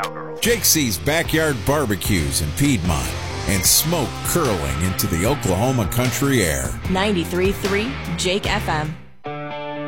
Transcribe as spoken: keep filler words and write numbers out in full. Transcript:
Jake sees backyard barbecues in Piedmont and smoke curling into the Oklahoma country air. ninety-three point three Jake F M.